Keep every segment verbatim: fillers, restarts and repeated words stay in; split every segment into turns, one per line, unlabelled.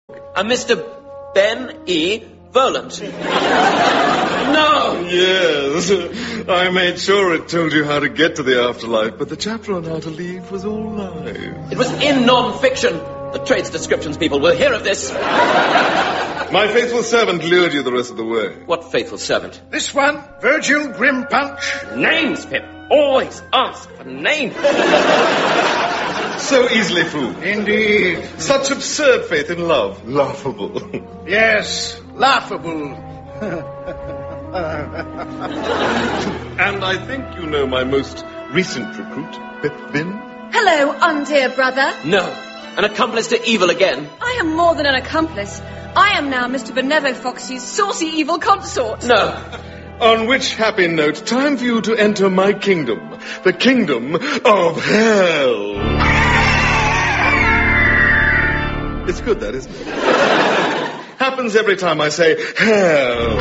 A Mister Ben E. Volant. No!
Yes, I made sure it told you how to get to the afterlife, but the chapter on how to leave was all lies.
It was in non-fiction. The trades descriptions people will hear of this.
My faithful servant lured you the rest of the way.
What faithful servant?
This one, Virgil Grimpunch.
Names, Pip. Always ask for names.
So easily fooled.
Indeed.
Such absurd faith in love. Laughable.
Yes, laughable.
And I think you know my most recent recruit, Pip-Bin.
Hello, undear brother.
No. An accomplice to evil again.
I am more than an accomplice. I am now Mister Benevo Foxy's saucy evil consort.
No.
On which happy note, time for you to enter my kingdom. The kingdom of hell. It's good, that, isn't it? Happens every time I say hell.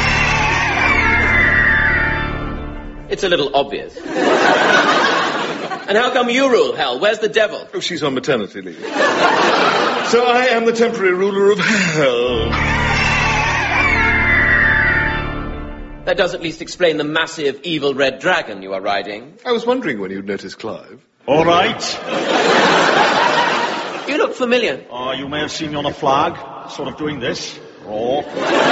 It's a little obvious. And how come you rule hell? Where's the devil?
Oh, she's on maternity leave. So I am the temporary ruler of hell.
That does at least explain the massive evil red dragon you are riding.
I was wondering when you'd notice Clive.
All right.
You look familiar.
Oh, you may have seen me on a flag, sort of doing this. Oh.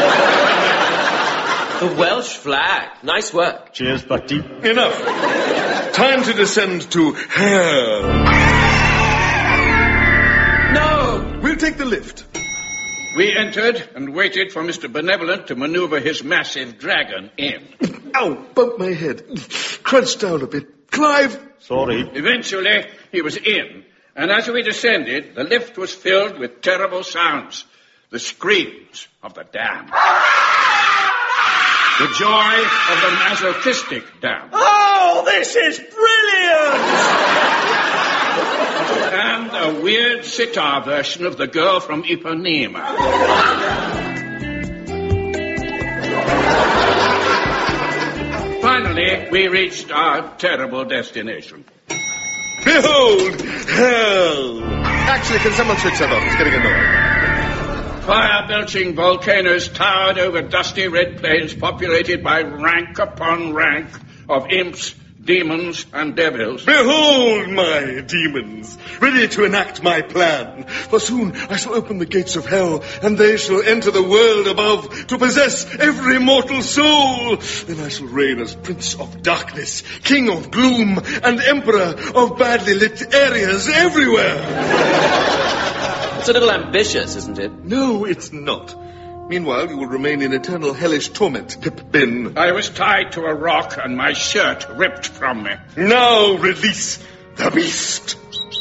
The Welsh flag. Nice work.
Cheers, buddy.
Enough. Time to descend to hell.
No!
We'll take the lift.
We entered and waited for Mister Benevolent to maneuver his massive dragon in.
Ow, bumped my head. Crunched down a bit. Clive!
Sorry.
Eventually, he was in, and as we descended, the lift was filled with terrible sounds. The screams of the damned. The joy of the masochistic damned.
Oh, this is brilliant!
And a weird sitar version of the girl from Ipanema. Finally, we reached our terrible destination.
Behold, hell! Actually, can someone switch that off? It's getting annoying.
Fire-belching volcanoes towered over dusty red plains populated by rank upon rank of imps, demons, and devils.
Behold my demons, ready to enact my plan. For soon I shall open the gates of hell, and they shall enter the world above to possess every mortal soul. Then I shall reign as Prince of Darkness, King of Gloom, and Emperor of badly lit areas everywhere.
It's a little ambitious, isn't it?
No, it's not. Meanwhile, you will remain in eternal hellish torment, Pip-Bin.
I was tied to a rock and my shirt ripped from me.
Now release the beast.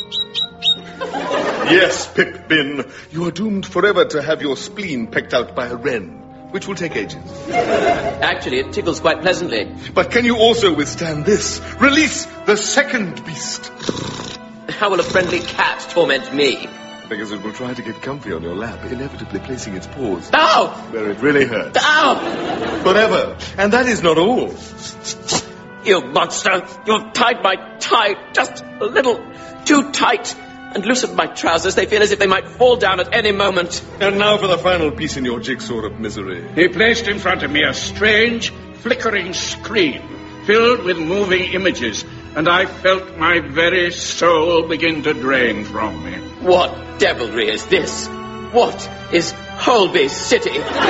Yes, Pip-Bin, you are doomed forever to have your spleen pecked out by a wren, which will take ages.
Actually, it tickles quite pleasantly.
But can you also withstand this? Release the second beast.
How will a friendly cat torment me?
Because it will try to get comfy on your lap, inevitably placing its paws
Ow!
where it really hurts.
Ow!
Forever. And that is not all.
You monster! You've tied my tie just a little too tight and loosened my trousers. They feel as if they might fall down at any moment.
And now for the final piece in your jigsaw of misery.
He placed in front of me a strange, flickering screen filled with moving images, and I felt my very soul begin to drain from me.
What devilry is this? What is Holby City?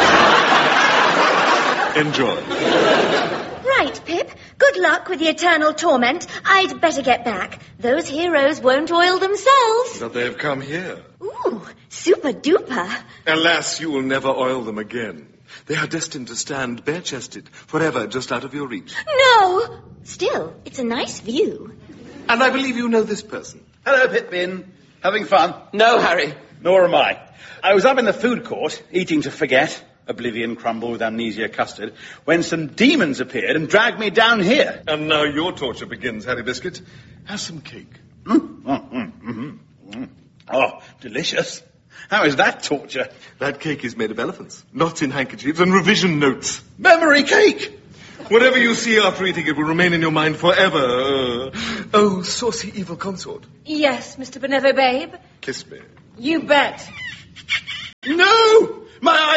Enjoy.
Right, Pip. Good luck with the eternal torment. I'd better get back. Those heroes won't oil themselves.
But they have come here.
Ooh, super duper.
Alas, you will never oil them again. They are destined to stand bare-chested, forever just out of your reach.
No! Still, it's a nice view.
And I believe you know this person.
Hello, Pip-Bin. Having fun?
No, Harry.
Nor am I. I was up in the food court, eating to forget, oblivion crumble with amnesia custard, when some demons appeared and dragged me down here.
And now your torture begins, Harry Biscuit. Have some cake.
Mm. Oh, mm, mm, mm. Oh, delicious. How is that torture?
That cake is made of elephants, knots in handkerchiefs, and revision notes.
Memory cake!
Whatever you see after eating it will remain in your mind forever. Uh, oh, saucy evil consort.
Yes, Mister Benevo Babe.
Kiss me.
You bet.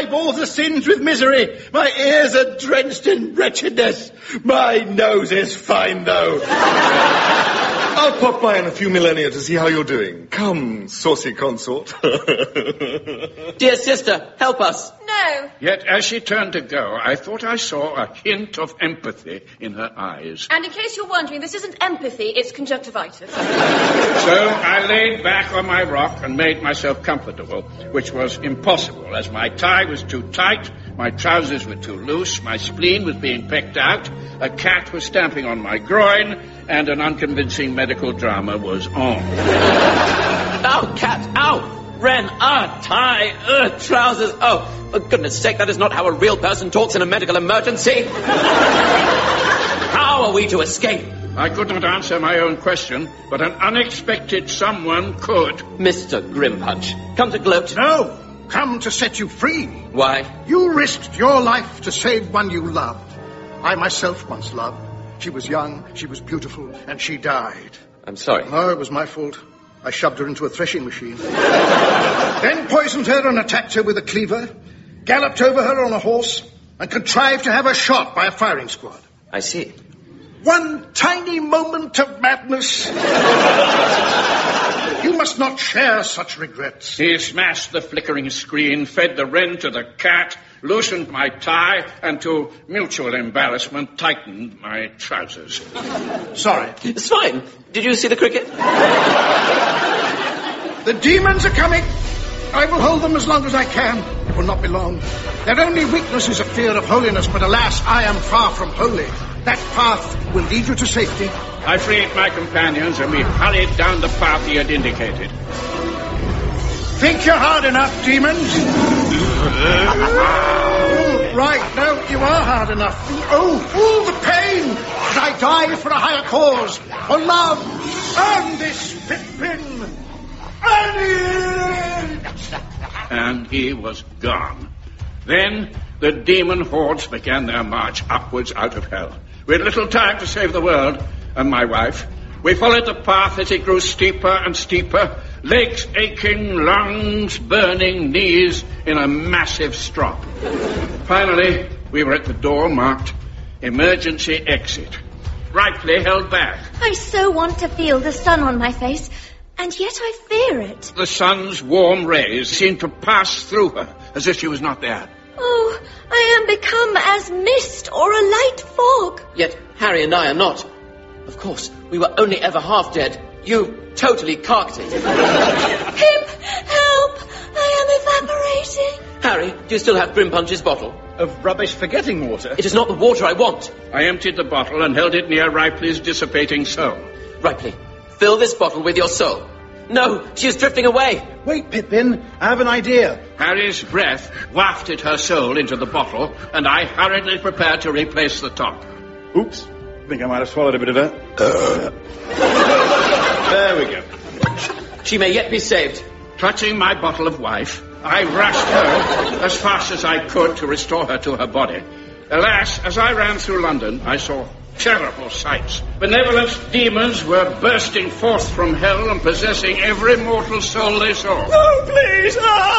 eyeballs are singed with misery. My ears are drenched in wretchedness. My nose is fine, though.
I'll pop by in a few millennia to see how you're doing. Come, saucy consort.
Dear sister, help us.
No.
Yet as she turned to go, I thought I saw a hint of empathy in her eyes.
And in case you're wondering, this isn't empathy, it's conjunctivitis.
So I laid back on my rock and made myself comfortable, which was impossible, as my tie was too tight, my trousers were too loose, my spleen was being pecked out, a cat was stamping on my groin, and an unconvincing medical drama was on.
Ow, cat, ow! Wren, ah, tie, uh, trousers. Oh, for goodness sake, that is not how a real person talks in a medical emergency. How are we to escape?
I could not answer my own question, but an unexpected someone could.
Mister Grimpunch, come to gloat.
No, come to set you free.
Why?
You risked your life to save one you loved. I myself once loved. She was young, she was beautiful, and she died.
I'm sorry.
No, it was my fault. I shoved her into a threshing machine. Then poisoned her and attacked her with a cleaver, galloped over her on a horse, and contrived to have her shot by a firing squad.
I see.
One tiny moment of madness. You must not share such regrets.
He smashed the flickering screen, fed the wren to the cat, loosened my tie, and to mutual embarrassment tightened my trousers.
Sorry.
It's fine. Did you see the cricket?
The demons are coming. I will hold them as long as I can. It will not be long. Their only weakness is a fear of holiness, but alas, I am far from holy. That path will lead you to safety.
I freed my companions, and we hurried down the path he had indicated.
Think you're hard enough, demons? Right, no, you are hard enough. Oh, all the pain! I die for a higher cause, for love. Earn this, Pippin! Earn it!
And he was gone. Then the demon hordes began their march upwards out of hell. We had little time to save the world and my wife. We followed the path as it grew steeper and steeper, legs aching, lungs burning, knees in a massive strop. Finally, we were at the door marked Emergency Exit. Ripley held back.
I so want to feel the sun on my face, and yet I fear it.
The sun's warm rays seemed to pass through her as if she was not there.
Oh, I am become as mist or a light fog.
Yet Harry and I are not. Of course, we were only ever half dead. You totally carked it.
Pip, help! I am evaporating.
Harry, do you still have Grimpunch's bottle?
Of rubbish forgetting water?
It is not the water I want.
I emptied the bottle and held it near Ripley's dissipating soul.
Ripley, fill this bottle with your soul. No, she is drifting away.
Wait, Pippin, I have an idea.
Harry's breath wafted her soul into the bottle, and I hurriedly prepared to replace the top.
Oops, I think I might have swallowed a bit of that. Uh. There we go.
She may yet be saved.
Clutching my bottle of wife, I rushed her as fast as I could to restore her to her body. Alas, as I ran through London, I saw terrible sights. Benevolent demons were bursting forth from hell and possessing every mortal soul they saw.
No, please!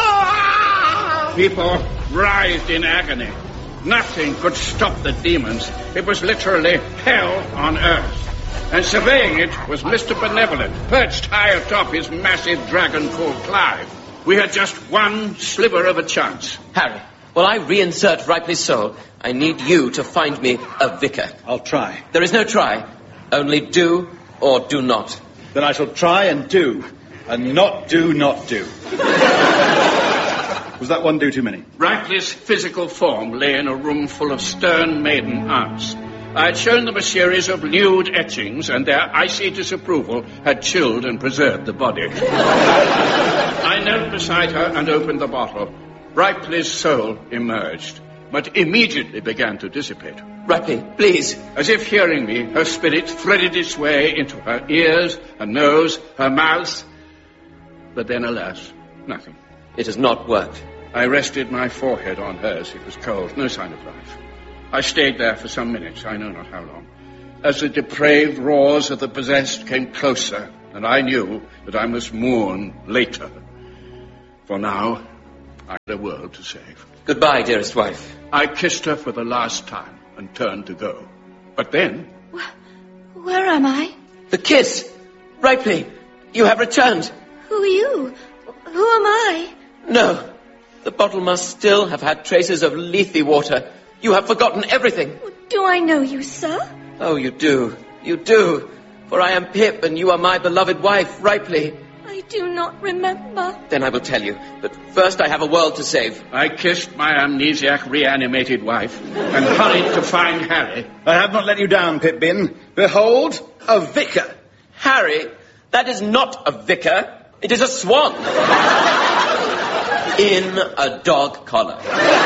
Ah!
People writhed in agony. Nothing could stop the demons. It was literally hell on earth. And surveying it was Mister Benevolent, perched high atop his massive dragon called Clive. We had just one sliver of a chance.
Harry, while I reinsert Ripley's soul, I need you to find me a vicar.
I'll try.
There is no try. Only do or do not.
Then I shall try and do, and not do, not do. Was that one do too many?
Ripley's physical form lay in a room full of stern maiden aunts. I had shown them a series of lewd etchings, and their icy disapproval had chilled and preserved the body. I knelt beside her and opened the bottle. Ripley's soul emerged, but immediately began to dissipate.
Ripley, please.
As if hearing me, her spirit threaded its way into her ears, her nose, her mouth. But then, alas, nothing.
It has not worked.
I rested my forehead on hers. It was cold, no sign of life. I stayed there for some minutes, I know not how long, as the depraved roars of the possessed came closer, and I knew that I must mourn later. For now, I had a world to save.
Goodbye, dearest wife.
I kissed her for the last time and turned to go. But then...
Where am I?
The kiss! Ripley, you have returned.
Who are you? Who am I?
No, the bottle must still have had traces of Lethe water. You have forgotten everything.
Do I know you, sir?
Oh, you do. You do. For I am Pip, and you are my beloved wife, Ripley.
I do not remember.
Then I will tell you. But first I have a world to save.
I kissed my amnesiac reanimated wife and hurried to find Harry.
I have not let you down, Pip-Bin. Behold, a vicar.
Harry, that is not a vicar. It is a swan. In a dog collar.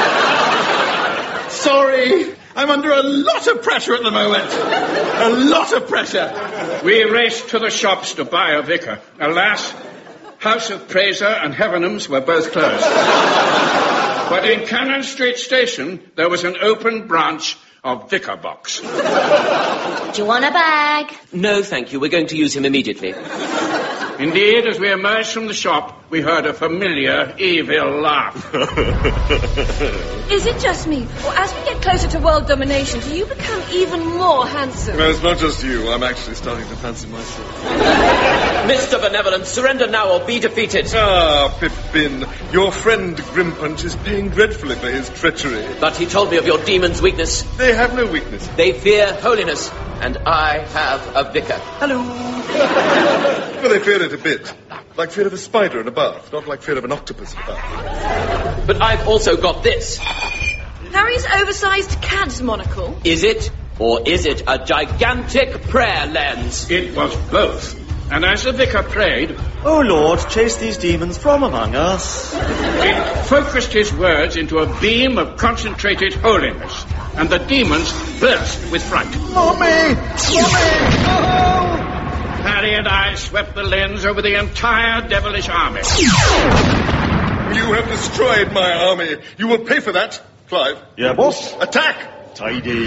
Sorry. I'm under a lot of pressure at the moment. A lot of pressure.
We raced to the shops to buy a vicar. Alas, House of Praiser and Heavenhams were both closed. But in Cannon Street Station, there was an open branch of Vicar Box.
Do you want a bag?
No, thank you. We're going to use him immediately.
Indeed, as we emerged from the shop, we heard a familiar, evil laugh.
Is it just me? Or as we get closer to world domination, do you become even more handsome?
No, it's not just you. I'm actually starting to fancy myself.
Mister Benevolent, surrender now or be defeated.
Ah, Pip-Bin, your friend Grimpunch is paying dreadfully for his treachery.
But he told me of your demon's weakness.
They have no weakness.
They fear holiness, and I have a vicar. Hello.
Well, they fear it a bit. Like fear of a spider in a bath, not like fear of an octopus in a bath.
But I've also got this.
Harry's oversized cad's monocle.
Is it, or is it a gigantic prayer lens?
It was both. And as the vicar prayed...
Oh, Lord, chase these demons from among us.
It focused his words into a beam of concentrated holiness. And the demons burst with fright.
Mommy! Mommy! Oh!
Harry and I swept the lens over the entire devilish army.
You have destroyed my army. You will pay for that, Clive.
Yeah, boss.
Attack!
Tidy.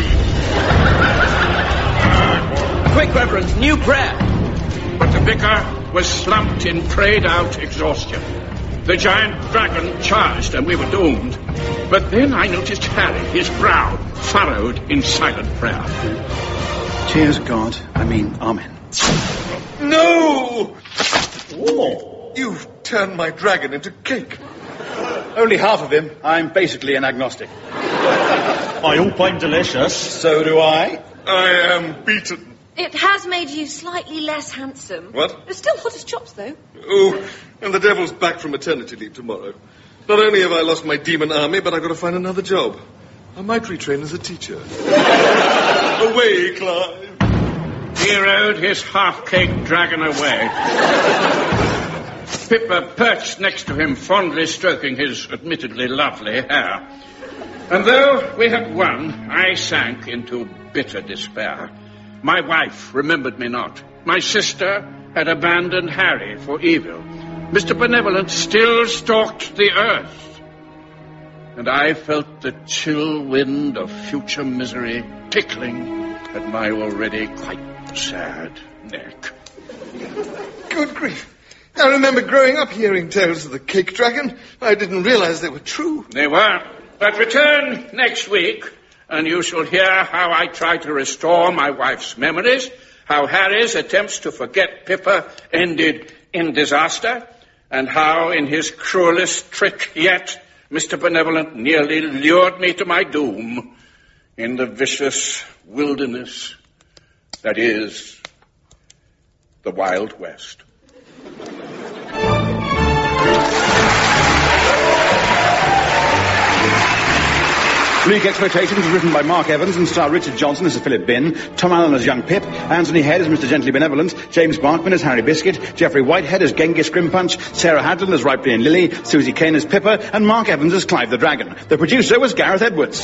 Quick, Reverend, new prayer.
But the vicar was slumped in prayed-out exhaustion. The giant dragon charged, and we were doomed. But then I noticed Harry, his brow furrowed in silent prayer.
Cheers, God. I mean, amen.
No!
Whoa.
You've turned my dragon into cake.
Only half of him. I'm basically an agnostic.
I hope I'm delicious.
So do I.
I am beaten.
It has made you slightly less handsome.
What?
You're still hot as chops, though.
Oh, and the devil's back from maternity leave tomorrow. Not only have I lost my demon army, but I've got to find another job. I might retrain as a teacher. Away, Clive.
He rode his half-caked dragon away. Pippa perched next to him, fondly stroking his admittedly lovely hair. And though we had won, I sank into bitter despair. My wife remembered me not. My sister had abandoned Harry for evil. Mister Benevolent still stalked the earth. And I felt the chill wind of future misery tickling at my already quite sad neck.
Good grief. I remember growing up hearing tales of the cake dragon. I didn't realize they were true.
They were. But return next week, and you shall hear how I try to restore my wife's memories, how Harry's attempts to forget Pippa ended in disaster, and how, in his cruelest trick yet, Mister Benevolent nearly lured me to my doom in the vicious wilderness that is the Wild West.
Bleak Exploitations was written by Mark Evans and starred Richard Johnson as Sir Philip Bin, Tom Allen as young Pip, Anthony Head as Mister Gently Benevolent, James Barkman as Harry Biscuit, Geoffrey Whitehead as Genghis Grimpunch, Sarah Hadland as Ripley and Lily, Susie Kane as Pippa, and Mark Evans as Clive the Dragon. The producer was Gareth Edwards.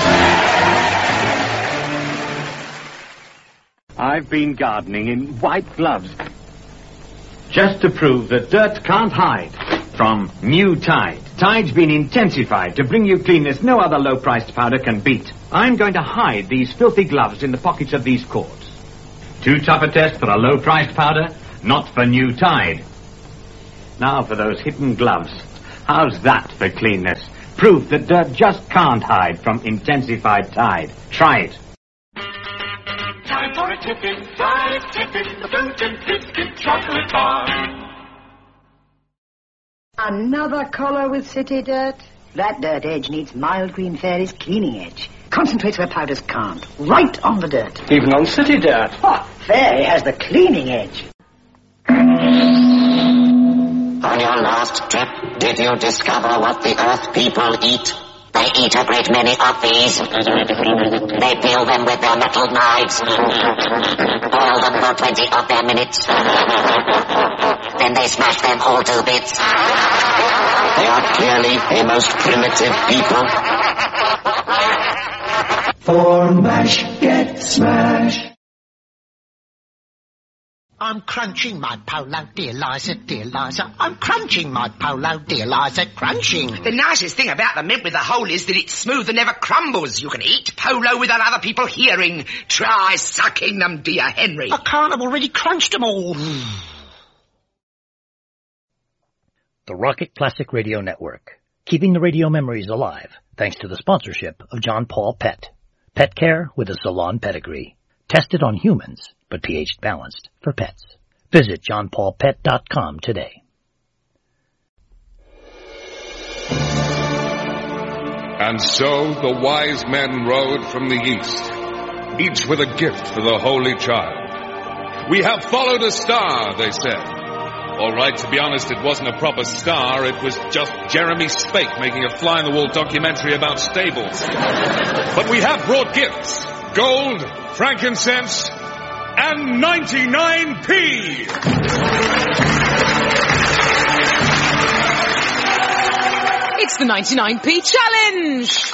I've been gardening in white gloves, just to prove that dirt can't hide from new Tide. Tide's been intensified to bring you cleanness no other low-priced powder can beat. I'm going to hide these filthy gloves in the pockets of these cords. Too tough a test for a low-priced powder? Not for new Tide. Now for those hidden gloves. How's that for cleanness? Proof that dirt just can't hide from intensified Tide. Try it.
Time for a tippin', five tippin', the fruit and biscuit chocolate bar.
Another collar with city dirt? That dirt edge needs Mild Green Fairy's cleaning edge. Concentrates where powders can't. Right on the dirt.
Even on city dirt.
Oh, Fairy has the cleaning edge.
On your last trip, did you discover what the Earth people eat? They eat a great many of these. They peel them with their metal knives. Boil them for twenty of their minutes. Then they smash them all to bits. They are clearly a most primitive people.
For mash, get smash.
I'm crunching my polo, dear Liza, dear Liza. I'm crunching my polo, dear Liza, crunching.
The nicest thing about the mint with the hole is that it's smooth and never crumbles. You can eat polo without other people hearing. Try sucking them, dear Henry.
I can't, I've already crunched them all.
The Rocket Classic Radio Network, keeping the radio memories alive, thanks to the sponsorship of John Paul Pet. Pet care with a salon pedigree. Tested on humans, but pH balanced for pets. Visit john paul pet dot com today.
And so the wise men rode from the east, each with a gift for the Holy Child. We have followed a star, they said. All right, to be honest, it wasn't a proper star. It was just Jeremy Spake making a fly-on-the-wall documentary about stables. But we have brought gifts. Gold, frankincense, and ninety-nine p.
It's the ninety-nine p challenge!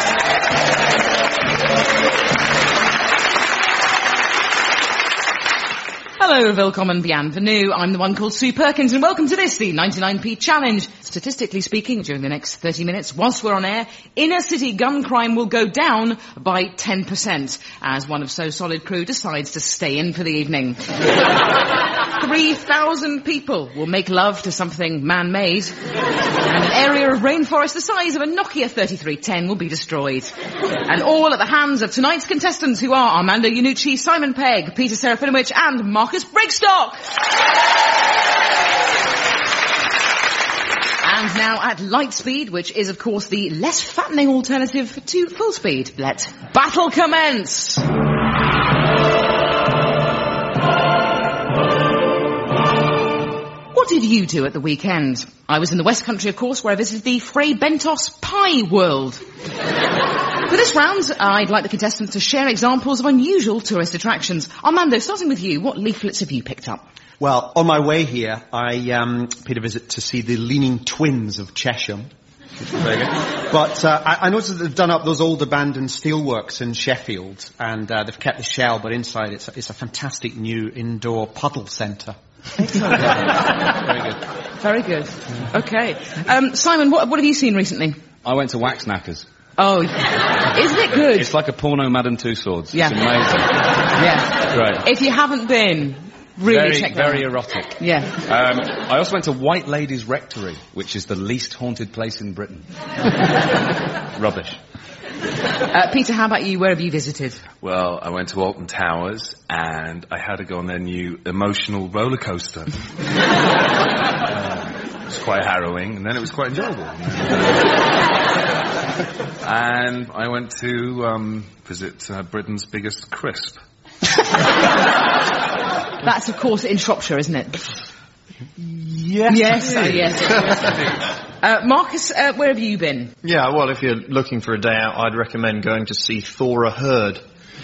Hello, willkommen, bienvenue. I'm the one called Sue Perkins, and welcome to this, the ninety-nine p challenge. Statistically speaking, during the next thirty minutes, whilst we're on air, inner city gun crime will go down by ten percent, as one of So Solid crew decides to stay in for the evening. three thousand people will make love to something man-made, and an area of rainforest the size of a Nokia thirty-three ten will be destroyed. And all at the hands of tonight's contestants, who are Armando Iannucci, Simon Pegg, Peter Serafinowicz, and Marcus Brigstock. And now at light speed, which is, of course, the less fattening alternative to full speed. Let battle commence! What did you do at the weekend? I was in the West Country, of course, where I visited the Fray Bentos Pie World. For this round, I'd like the contestants to share examples of unusual tourist attractions. Armando, starting with you, what leaflets have you picked up?
Well, on my way here, I um, paid a visit to see the Leaning Twins of Chesham. Very good. But uh, I, I noticed that they've done up those old abandoned steelworks in Sheffield, and uh, they've kept the shell, but inside it's a, it's a fantastic new indoor puddle centre.
Excellent.
Very good.
Very good. Okay. Um, Simon, what, what have you seen recently?
I went to Wax Knackers.
Oh, isn't it good?
It's like a porno Madame Tussauds.
Yeah.
It's amazing.
Yeah.
Great.
If you haven't been, really
very,
check that
Very
out.
erotic.
Yeah.
Um, I also went to White Ladies Rectory, which is the least haunted place in Britain. Rubbish.
Uh, Peter, how about you? Where have you visited?
Well, I went to Alton Towers, and I had to go on their new emotional roller coaster. uh, it was quite harrowing, and then it was quite enjoyable. And I went to um, visit uh, Britain's biggest crisp.
That's, of course, in Shropshire, isn't it?
Yes.
Yes, oh, yes. uh, Marcus, uh, where have you been?
Yeah, well, if you're looking for a day out, I'd recommend going to see Thora Hird.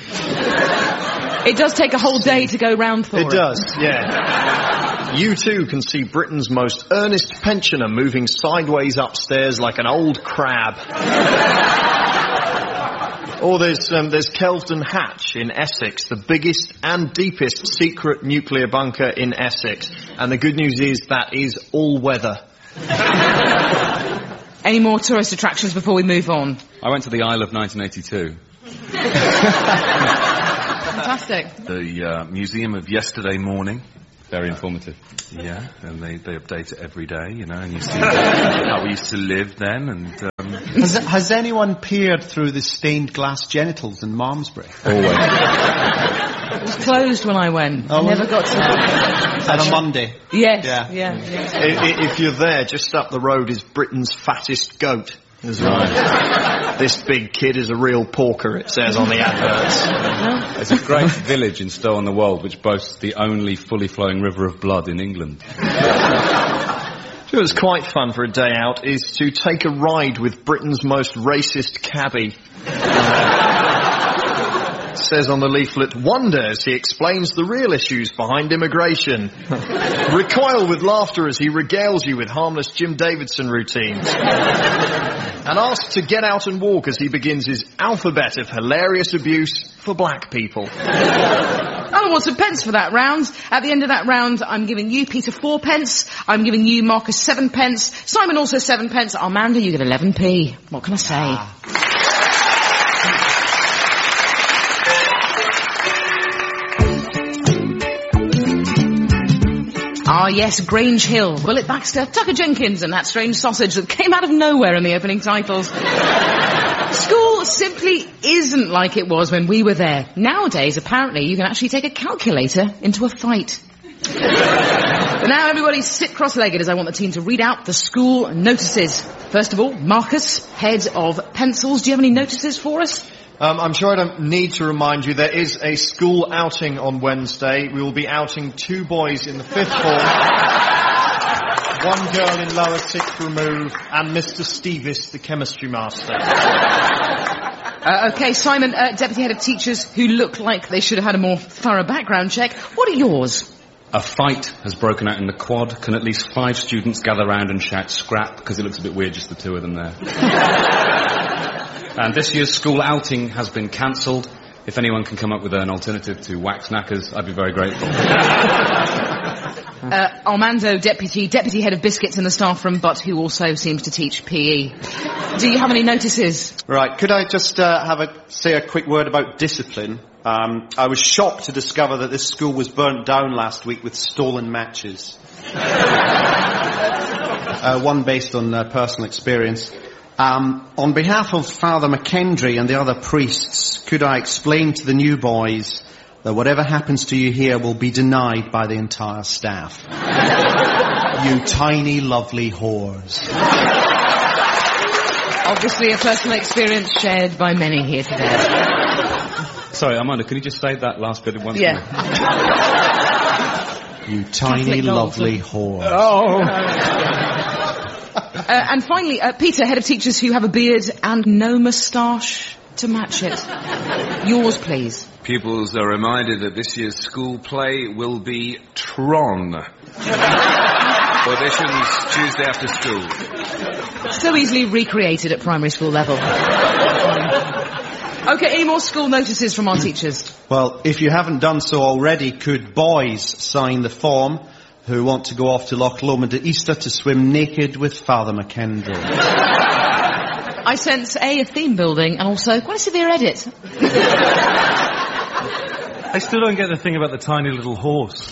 It does take a whole day to go round Thora.
It does, yeah. You too can see Britain's most earnest pensioner moving sideways upstairs like an old crab. Or there's um, there's Kelvedon Hatch in Essex, the biggest and deepest secret nuclear bunker in Essex. And the good news is that is all weather.
Any more tourist attractions before we move on?
I went to the Isle of nineteen eighty-two.
Fantastic.
The uh, Museum of Yesterday Morning. Very informative. Yeah, and they, they update it every day, you know, and you see how we used to live then, and... Um...
Has, has anyone peered through the stained glass genitals in Malmesbury?
Always.
It was closed when I went. Oh, I never got to...
On a Monday?
Yes.
Yeah.
yeah, yeah.
If, if you're there, just up the road is Britain's fattest goat. As well. This big kid is a real porker, it says on the adverts.
There's a great village in Stow-on-the-Wold which boasts the only fully flowing river of blood in England.
So it's quite fun for a day out is to take a ride with Britain's most racist cabbie. It says on the leaflet, wonders he explains the real issues behind immigration. Recoil with laughter as he regales you with harmless Jim Davidson routines. And ask to get out and walk as he begins his alphabet of hilarious abuse for black people.
I want some pence for that round. At the end of that round, I'm giving you, Peter, four pence. I'm giving you, Marcus, seven pence. Simon also seven pence. Armando, you get eleven p. What can I say? Ah. Ah, yes, Grange Hill, Bullet Baxter, Tucker Jenkins, and that strange sausage that came out of nowhere in the opening titles. School simply isn't like it was when we were there. Nowadays, apparently, you can actually take a calculator into a fight. But now everybody sit cross-legged as I want the team to read out the school notices. First of all, Marcus, head of pencils. Do you have any notices for us?
Um, I'm sure I don't need to remind you there is a school outing on Wednesday. We will be outing two boys in the fifth form, one girl in lower sixth remove, and Mister Stevis, the chemistry master.
Uh, okay, Simon, uh, Deputy Head of Teachers, who look like they should have had a more thorough background check. What are yours?
A fight has broken out in the quad. Can at least five students gather round and shout scrap, because it looks a bit weird just the two of them there. And this year's school outing has been cancelled. If anyone can come up with an alternative to wax knackers, I'd be very grateful.
uh, Armando, Deputy, Deputy Head of Biscuits in the staff room, but who also seems to teach P E. Do you have any notices?
Right, could I just uh, have a say a quick word about discipline? Um, I was shocked to discover that this school was burnt down last week with stolen matches. uh, one based on uh, personal experience. Um, on behalf of Father McKendry and the other priests, could I explain to the new boys that whatever happens to you here will be denied by the entire staff? You tiny, lovely whores.
Obviously a personal experience shared by many here today.
Sorry, Amanda, can you just say that last bit once
yeah.
more? You tiny, lovely whores.
Oh. Uh, and finally, uh, Peter, Head of Teachers who have a beard and no moustache to match it. Yours, please.
Pupils are reminded that this year's school play will be Tron. Auditions Tuesday after school.
So easily recreated at primary school level. Okay, any more school notices from our teachers?
Well, if you haven't done so already, could boys sign the form who want to go off to Loch Lomond at Easter to swim naked with Father McKendry?
I sense, A, a theme building, and also quite a severe edit.
I still don't get the thing about the tiny little horse.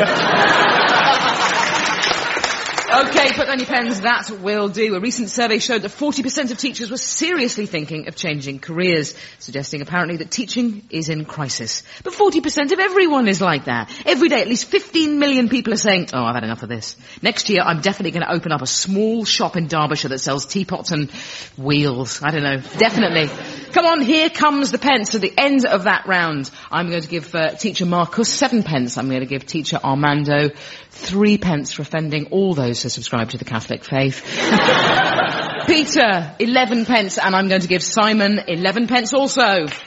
Okay, put down your pens, that will do. A recent survey showed that forty percent of teachers were seriously thinking of changing careers, suggesting apparently that teaching is in crisis. But forty percent of everyone is like that. Every day at least fifteen million people are saying, oh, I've had enough of this. Next year I'm definitely going to open up a small shop in Derbyshire that sells teapots and wheels. I don't know. Definitely. Come on, here comes the pence at the end of that round. I'm going to give uh, teacher Marcus seven pence. I'm going to give teacher Armando three pence for offending all those who subscribe to the Catholic faith. Peter, eleven pence, and I'm going to give Simon eleven pence also.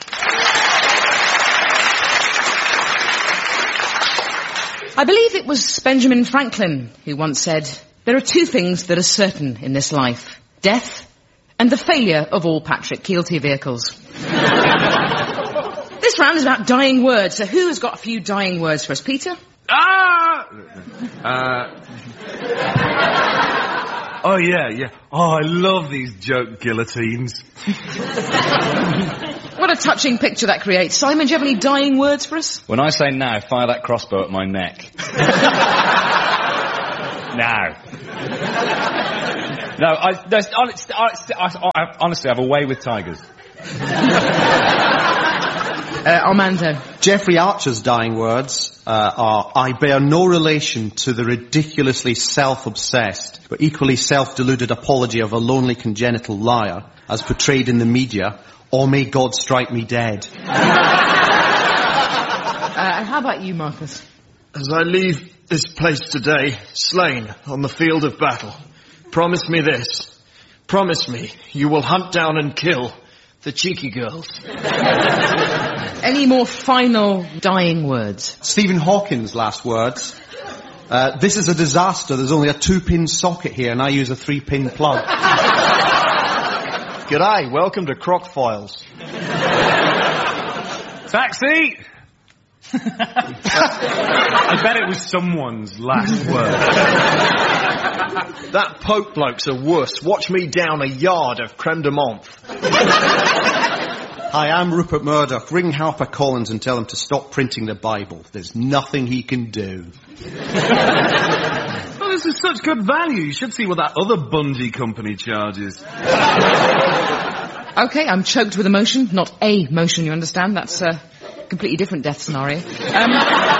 I believe it was Benjamin Franklin who once said, there are two things that are certain in this life, death and the failure of all Patrick Kielty vehicles. This round is about dying words, so who has got a few dying words for us? Peter?
Ah! Uh,
Oh, yeah, yeah. Oh, I love these joke guillotines.
What a touching picture that creates. Simon, do you have any dying words for us?
When I say now, fire that crossbow at my neck. Now. No, I, there's, honest, I, I, I, honestly, I have a way with tigers.
Uh, Armando.
Jeffrey Archer's dying words uh, are, I bear no relation to the ridiculously self-obsessed but equally self-deluded apology of a lonely congenital liar as portrayed in the media, or may God strike me dead.
Uh, how about you, Marcus?
As I leave this place today, slain on the field of battle, promise me this. Promise me you will hunt down and kill the cheeky girls.
Any more final dying words?
Stephen Hawking's last words. Uh, this is a disaster. There's only a two-pin socket here, and I use a three-pin plug.
G'day, welcome to Croc Files.
Taxi! I bet it was someone's last word.
That Pope bloke's a wuss. Watch me down a yard of creme de menthe.
Hi, I'm Rupert Murdoch. Ring Harper Collins and tell him to stop printing the Bible. There's nothing he can do.
Well, this is such good value. You should see what that other bungee company charges.
Okay, I'm choked with emotion. Not a motion, you understand? That's a completely different death scenario. Um,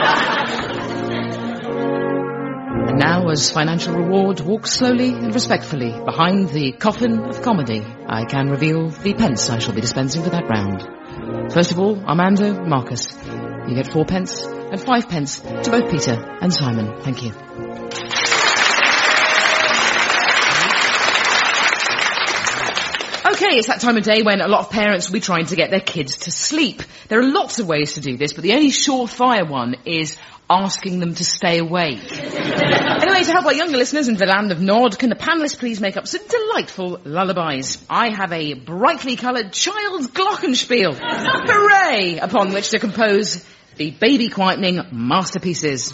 and now, as financial reward, walk slowly and respectfully behind the coffin of comedy. I can reveal the pence I shall be dispensing for that round. First of all, Armando, Marcus. You get four pence and five pence to both Peter and Simon. Thank you. Okay, it's that time of day when a lot of parents will be trying to get their kids to sleep. There are lots of ways to do this, but the only surefire one is asking them to stay awake. Anyway, to help our younger listeners in the land of Nod, can the panellists please make up some delightful lullabies? I have a brightly coloured child's glockenspiel, hooray, upon which to compose the baby-quietening masterpieces.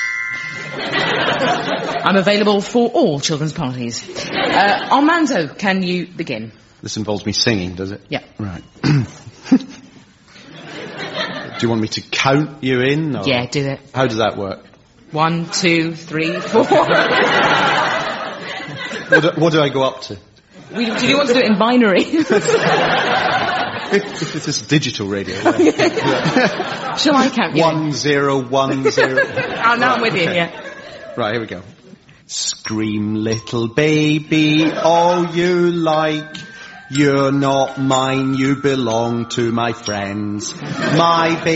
I'm available for all children's parties. Uh, Armando, can you begin?
This involves me singing, does it?
Yeah.
Right. Do you want me to count you in? Or?
Yeah, do it.
How does that work?
One, two, three, four.
what, do, what do I go up to?
We, do you want to do it in binary?
if, if it's digital radio. Yeah.
Shall I count you
One,
in?
zero, one, zero.
Oh, now I'm with you, yeah.
Right, here we go. Scream, little baby, all you like. You're not mine, you belong to my friends. My baby.